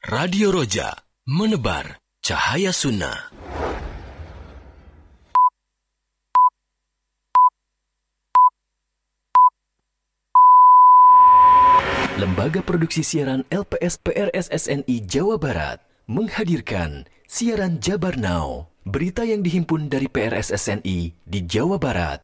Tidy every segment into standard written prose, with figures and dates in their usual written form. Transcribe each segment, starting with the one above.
Radio Roja, menebar cahaya sunnah. Lembaga Produksi Siaran LPS PRS SNI Jawa Barat menghadirkan siaran Jabar Now, berita yang dihimpun dari PRS SNI di Jawa Barat.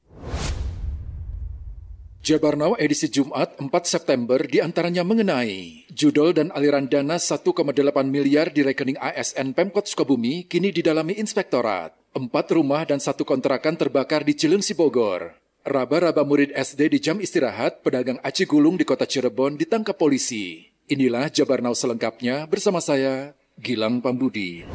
Jabar Now edisi Jumat 4 September diantaranya mengenai judul dan aliran dana 1,8 miliar di rekening ASN Pemkot Sukabumi kini didalami inspektorat. 4 rumah dan 1 kontrakan terbakar di Cileungsi Bogor. Raba-raba murid SD di jam istirahat, pedagang aci gulung di kota Cirebon ditangkap polisi. Inilah Jabar Now selengkapnya bersama saya, Gilang Pambudi.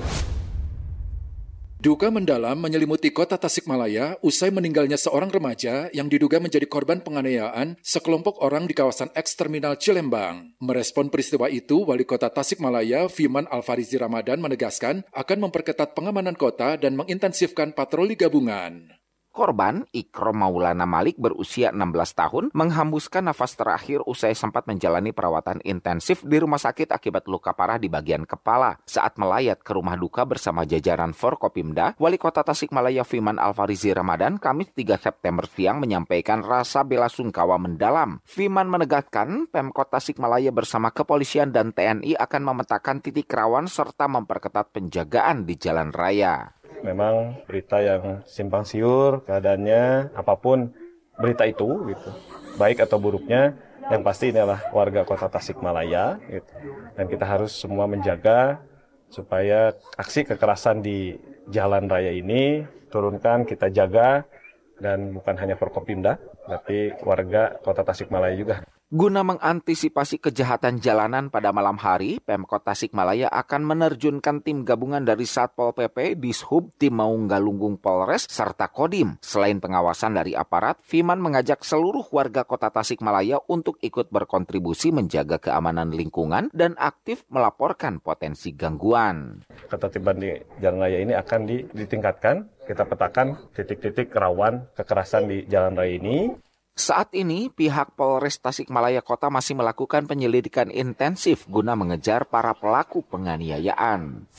Duka mendalam menyelimuti kota Tasikmalaya usai meninggalnya seorang remaja yang diduga menjadi korban penganiayaan sekelompok orang di kawasan eks-terminal Cilembang. Merespon peristiwa itu, Wali Kota Tasikmalaya, Fiman Alfarizi Ramadan menegaskan akan memperketat pengamanan kota dan mengintensifkan patroli gabungan. Korban, Ikrom Maulana Malik berusia 16 tahun, menghembuskan nafas terakhir usai sempat menjalani perawatan intensif di rumah sakit akibat luka parah di bagian kepala. Saat melayat ke rumah duka bersama jajaran Forkopimda, Wali Kota Tasikmalaya Fiman Alfarizi Ramadan Kamis 3 September siang menyampaikan rasa bela sungkawa mendalam. Fiman menegaskan Pemkot Tasikmalaya bersama kepolisian dan TNI akan memetakan titik rawan serta memperketat penjagaan di jalan raya. Memang berita yang simpang siur keadaannya, apapun berita itu gitu, baik atau buruknya, yang pasti ini adalah warga kota Tasikmalaya gitu. Dan kita harus semua menjaga supaya aksi kekerasan di jalan raya ini turunkan, kita jaga, dan bukan hanya Forkopimda, tapi warga kota Tasikmalaya juga. Guna mengantisipasi kejahatan jalanan pada malam hari, Pemkot Tasikmalaya akan menerjunkan tim gabungan dari Satpol PP, Dishub, Tim Maung Galunggung Polres, serta Kodim. Selain pengawasan dari aparat, Fiman mengajak seluruh warga kota Tasikmalaya untuk ikut berkontribusi menjaga keamanan lingkungan dan aktif melaporkan potensi gangguan. Ketertiban di jalan raya ini akan ditingkatkan, kita petakan titik-titik rawan kekerasan di jalan raya ini. Saat ini, pihak Polres Tasikmalaya Kota masih melakukan penyelidikan intensif guna mengejar para pelaku penganiayaan.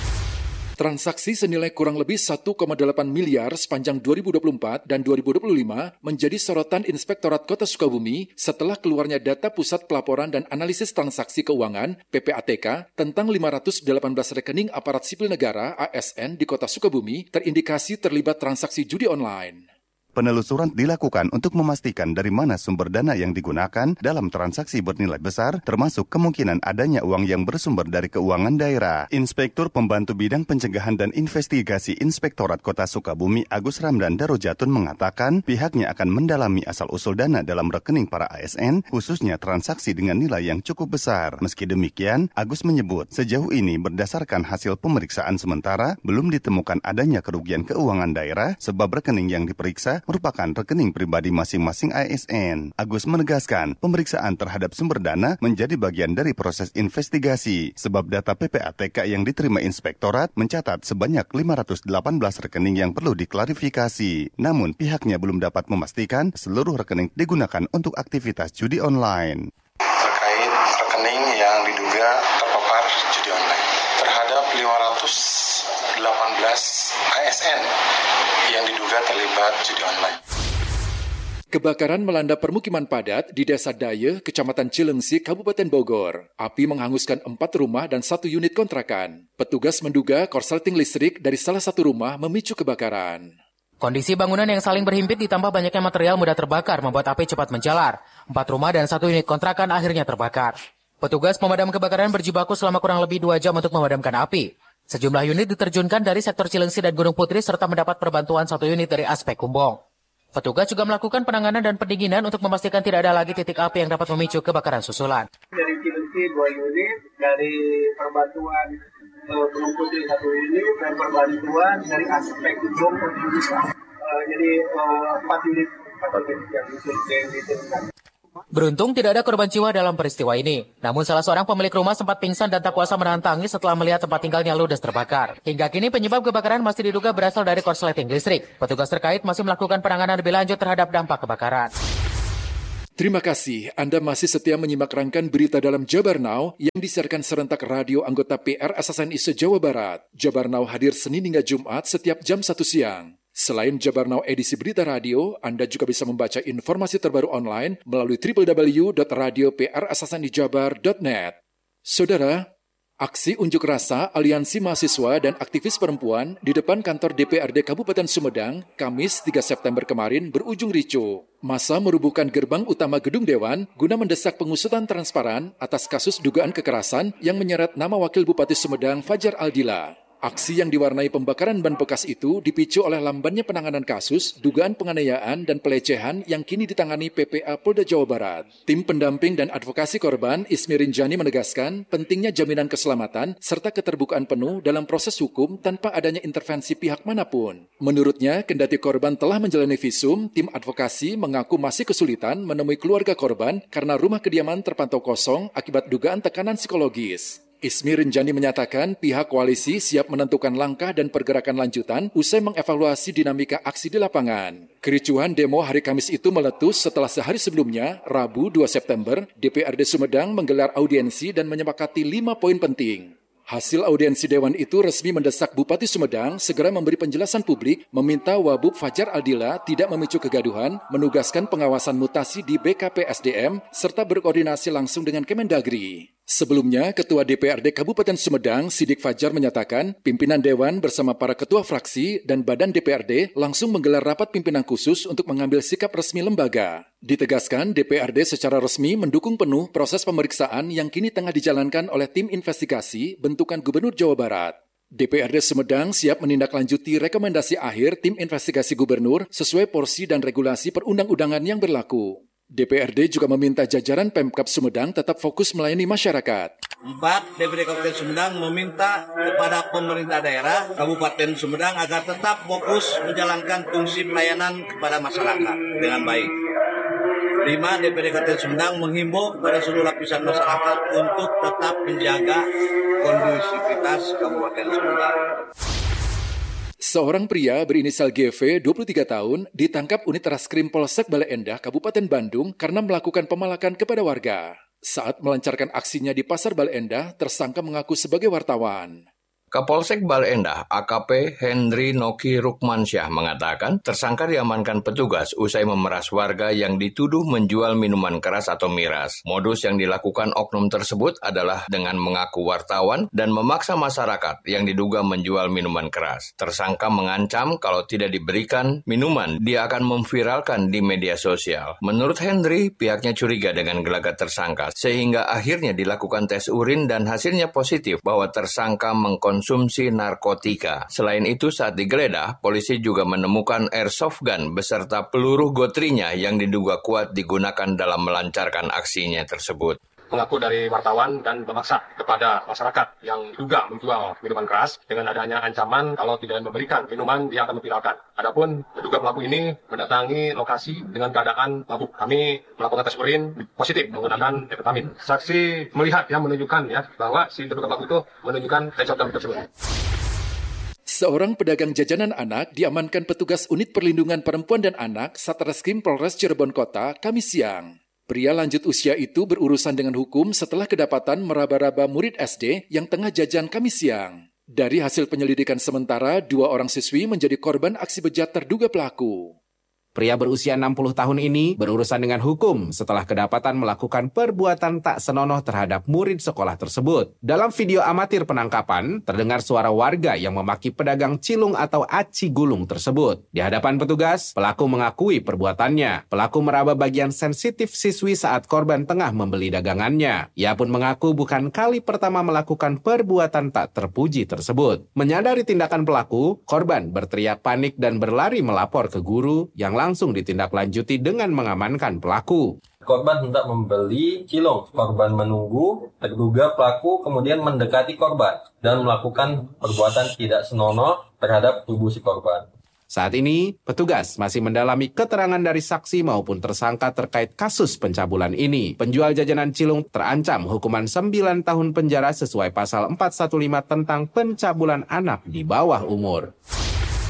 Transaksi senilai kurang lebih 1,8 miliar sepanjang 2024 dan 2025 menjadi sorotan Inspektorat Kota Sukabumi setelah keluarnya data Pusat Pelaporan dan Analisis Transaksi Keuangan (PPATK) tentang 518 rekening aparat sipil negara (ASN) di Kota Sukabumi terindikasi terlibat transaksi judi online. Penelusuran dilakukan untuk memastikan dari mana sumber dana yang digunakan dalam transaksi bernilai besar, termasuk kemungkinan adanya uang yang bersumber dari keuangan daerah. Inspektur Pembantu Bidang Pencegahan dan Investigasi Inspektorat Kota Sukabumi Agus Ramdan Darojatun mengatakan pihaknya akan mendalami asal-usul dana dalam rekening para ASN, khususnya transaksi dengan nilai yang cukup besar. Meski demikian, Agus menyebut sejauh ini berdasarkan hasil pemeriksaan sementara, belum ditemukan adanya kerugian keuangan daerah sebab rekening yang diperiksa merupakan rekening pribadi masing-masing ASN. Agus menegaskan, pemeriksaan terhadap sumber dana menjadi bagian dari proses investigasi, sebab data PPATK yang diterima inspektorat mencatat sebanyak 518 rekening yang perlu diklarifikasi. Namun, pihaknya belum dapat memastikan seluruh rekening digunakan untuk aktivitas judi online. Terkait rekening yang diduga terpapar judi online terhadap 518 ASN yang diduga terlibat judi online. Kebakaran melanda permukiman padat di Desa Daye, Kecamatan Cileungsi, Kabupaten Bogor. Api menghanguskan 4 rumah dan 1 unit kontrakan. Petugas menduga korsleting listrik dari salah satu rumah memicu kebakaran. Kondisi bangunan yang saling berhimpit ditambah banyaknya material mudah terbakar membuat api cepat menjalar. 4 rumah dan 1 unit kontrakan akhirnya terbakar. Petugas pemadam kebakaran berjibaku selama kurang lebih 2 jam untuk memadamkan api. Sejumlah unit diterjunkan dari sektor Cileungsi dan Gunung Putri serta mendapat perbantuan 1 unit dari Aspek Kumbong. Petugas juga melakukan penanganan dan pendinginan untuk memastikan tidak ada lagi titik api yang dapat memicu kebakaran susulan. Dari Cileungsi 2 unit, dari perbantuan Gunung Putri 1 unit, dan perbantuan dari Aspek Kumbong 1 unit. Jadi 4 unit yang diterjunkan. Beruntung tidak ada korban jiwa dalam peristiwa ini. Namun salah seorang pemilik rumah sempat pingsan dan tak kuasa menahan tangis setelah melihat tempat tinggalnya ludes terbakar. Hingga kini penyebab kebakaran masih diduga berasal dari korsleting listrik. Petugas terkait masih melakukan penanganan lebih lanjut terhadap dampak kebakaran. Terima kasih Anda masih setia menyimak rangkaian berita dalam Jabar Now yang disiarkan serentak radio anggota PRSSNI se-Jawa Barat. Jabar Now hadir Senin hingga Jumat setiap jam 1 siang. Selain Jabar Now edisi berita radio, Anda juga bisa membaca informasi terbaru online melalui www.radioprssnijabar.net. Saudara, aksi unjuk rasa Aliansi Mahasiswa dan Aktivis Perempuan di depan kantor DPRD Kabupaten Sumedang, Kamis 3 September kemarin berujung ricuh. Massa merubuhkan gerbang utama gedung Dewan guna mendesak pengusutan transparan atas kasus dugaan kekerasan yang menyeret nama Wakil Bupati Sumedang Fajar Aldila. Aksi yang diwarnai pembakaran ban bekas itu dipicu oleh lambannya penanganan kasus dugaan penganiayaan dan pelecehan yang kini ditangani PPA Polda Jawa Barat. Tim pendamping dan advokasi korban Ismi Rinjani menegaskan pentingnya jaminan keselamatan serta keterbukaan penuh dalam proses hukum tanpa adanya intervensi pihak manapun. Menurutnya, kendati korban telah menjalani visum, tim advokasi mengaku masih kesulitan menemui keluarga korban karena rumah kediaman terpantau kosong akibat dugaan tekanan psikologis. Ismi Rinjani menyatakan pihak koalisi siap menentukan langkah dan pergerakan lanjutan usai mengevaluasi dinamika aksi di lapangan. Kericuhan demo hari Kamis itu meletus setelah sehari sebelumnya, Rabu 2 September, DPRD Sumedang menggelar audiensi dan menyepakati 5 poin penting. Hasil audiensi Dewan itu resmi mendesak Bupati Sumedang segera memberi penjelasan publik, meminta Wabub Fajar Aldila tidak memicu kegaduhan, menugaskan pengawasan mutasi di BKPSDM, serta berkoordinasi langsung dengan Kemendagri. Sebelumnya, Ketua DPRD Kabupaten Sumedang, Sidik Fajar menyatakan, pimpinan Dewan bersama para ketua fraksi dan badan DPRD langsung menggelar rapat pimpinan khusus untuk mengambil sikap resmi lembaga. Ditegaskan, DPRD secara resmi mendukung penuh proses pemeriksaan yang kini tengah dijalankan oleh tim investigasi bentukan Gubernur Jawa Barat. DPRD Sumedang siap menindaklanjuti rekomendasi akhir tim investigasi Gubernur sesuai porsi dan regulasi perundang-undangan yang berlaku. DPRD juga meminta jajaran Pemkab Sumedang tetap fokus melayani masyarakat. 4. DPRD Kabupaten Sumedang meminta kepada pemerintah daerah Kabupaten Sumedang agar tetap fokus menjalankan fungsi pelayanan kepada masyarakat dengan baik. 5. DPRD Kabupaten Sumedang menghimbau kepada seluruh lapisan masyarakat untuk tetap menjaga kondusivitas Kabupaten Sumedang. Seorang pria berinisial GV, 23 tahun, ditangkap unit Reskrim Polsek Bale Endah, Kabupaten Bandung karena melakukan pemalakan kepada warga. Saat melancarkan aksinya di Pasar Bale Endah, tersangka mengaku sebagai wartawan. Kapolsek Bale Endah AKP Hendri Noki Rukmansyah mengatakan tersangka diamankan petugas usai memeras warga yang dituduh menjual minuman keras atau miras. Modus yang dilakukan oknum tersebut adalah dengan mengaku wartawan dan memaksa masyarakat yang diduga menjual minuman keras. Tersangka mengancam kalau tidak diberikan minuman, dia akan memviralkan di media sosial. Menurut Hendri, pihaknya curiga dengan gelagat tersangka sehingga akhirnya dilakukan tes urin dan hasilnya positif bahwa tersangka mengkonsumsi narkotika. Selain itu, saat digeledah, polisi juga menemukan airsoft gun beserta peluru gotrinya yang diduga kuat digunakan dalam melancarkan aksinya tersebut. Mengaku dari wartawan dan memaksa kepada masyarakat yang juga menjual minuman keras dengan adanya ancaman kalau tidak memberikan minuman dia akan memviralkan. Adapun terduga pelaku ini mendatangi lokasi dengan keadaan mabuk. Kami melakukan tes urin positif menggunakan amfetamin. Saksi melihat menunjukkan bahwa si terduga pelaku itu menunjukkan airsoft gun tersebut. Seorang pedagang jajanan anak diamankan petugas unit perlindungan perempuan dan anak Satreskrim Polres Cirebon Kota Kamis siang. Pria lanjut usia itu berurusan dengan hukum setelah kedapatan meraba-raba murid SD yang tengah jajan Kamis siang. Dari hasil penyelidikan sementara, 2 orang siswi menjadi korban aksi bejat terduga pelaku. Pria berusia 60 tahun ini berurusan dengan hukum setelah kedapatan melakukan perbuatan tak senonoh terhadap murid sekolah tersebut. Dalam video amatir penangkapan, terdengar suara warga yang memaki pedagang cilung atau aci gulung tersebut. Di hadapan petugas, pelaku mengakui perbuatannya. Pelaku meraba bagian sensitif siswi saat korban tengah membeli dagangannya. Ia pun mengaku bukan kali pertama melakukan perbuatan tak terpuji tersebut. Menyadari tindakan pelaku, korban berteriak panik dan berlari melapor ke guru yang langsung ditindaklanjuti dengan mengamankan pelaku. Korban hendak membeli cilung. Korban menunggu, terduga pelaku kemudian mendekati korban dan melakukan perbuatan tidak senonoh terhadap tubuh si korban. Saat ini, petugas masih mendalami keterangan dari saksi maupun tersangka terkait kasus pencabulan ini. Penjual jajanan cilung terancam hukuman 9 tahun penjara sesuai pasal 415 tentang pencabulan anak di bawah umur.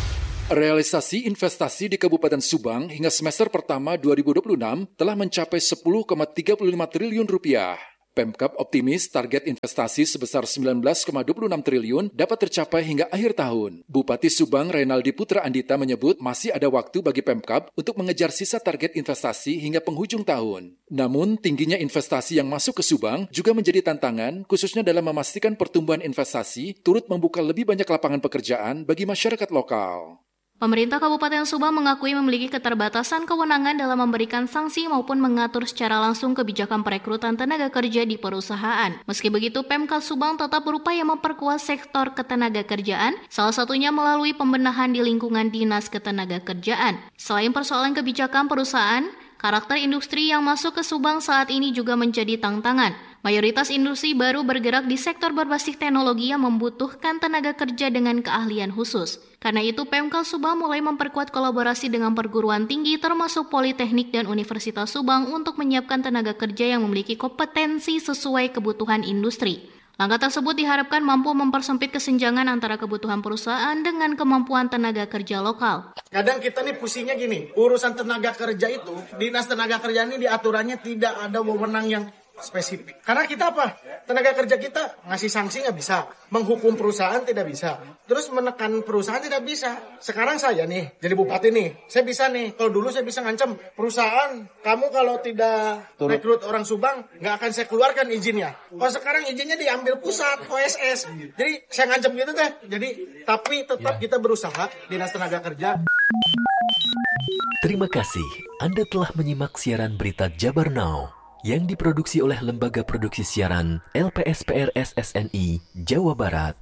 Realisasi investasi di Kabupaten Subang hingga semester pertama 2026 telah mencapai 10,35 triliun rupiah. Pemkab optimis target investasi sebesar 19,26 triliun dapat tercapai hingga akhir tahun. Bupati Subang Reynaldi Putra Andita menyebut masih ada waktu bagi Pemkab untuk mengejar sisa target investasi hingga penghujung tahun. Namun, tingginya investasi yang masuk ke Subang juga menjadi tantangan, khususnya dalam memastikan pertumbuhan investasi turut membuka lebih banyak lapangan pekerjaan bagi masyarakat lokal. Pemerintah Kabupaten Subang mengakui memiliki keterbatasan kewenangan dalam memberikan sanksi maupun mengatur secara langsung kebijakan perekrutan tenaga kerja di perusahaan. Meski begitu, Pemkab Subang tetap berupaya memperkuat sektor ketenagakerjaan, salah satunya melalui pembenahan di lingkungan Dinas Ketenagakerjaan. Selain persoalan kebijakan perusahaan, karakter industri yang masuk ke Subang saat ini juga menjadi tantangan. Mayoritas industri baru bergerak di sektor berbasis teknologi yang membutuhkan tenaga kerja dengan keahlian khusus. Karena itu, Pemkab Subang mulai memperkuat kolaborasi dengan perguruan tinggi termasuk Politeknik dan Universitas Subang untuk menyiapkan tenaga kerja yang memiliki kompetensi sesuai kebutuhan industri. Langkah tersebut diharapkan mampu mempersempit kesenjangan antara kebutuhan perusahaan dengan kemampuan tenaga kerja lokal. Kadang kita nih pusingnya gini, urusan tenaga kerja itu, Dinas Tenaga Kerja ini diaturannya tidak ada wewenang yang spesifik. Karena kita apa? Tenaga kerja kita ngasih sanksi nggak bisa, menghukum perusahaan tidak bisa, terus menekan perusahaan tidak bisa. Sekarang saya nih jadi bupati nih, saya bisa nih. Kalau dulu saya bisa ngancam perusahaan, kamu kalau tidak rekrut orang Subang nggak akan saya keluarkan izinnya. Kalau sekarang izinnya diambil pusat OSS, jadi saya ngancam gitu deh. Jadi tapi tetap kita berusaha Dinas Tenaga Kerja. Terima kasih Anda telah menyimak siaran berita Jabar Now yang diproduksi oleh Lembaga Produksi Siaran LPSPR SSNI Jawa Barat.